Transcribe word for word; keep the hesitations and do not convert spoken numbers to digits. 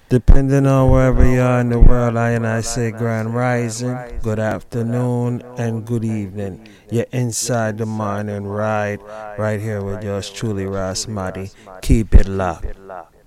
Depending on wherever you are in the world, I and I say grand rising, good afternoon, and good evening. You're inside the morning ride, right here with yours truly, Ras Madi. Keep it locked.